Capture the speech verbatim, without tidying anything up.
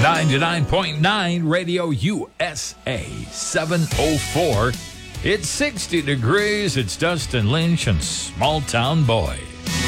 ninety-nine point nine Radio U S A, seven oh four. It's sixty degrees. It's Dustin Lynch and Small Town Boy.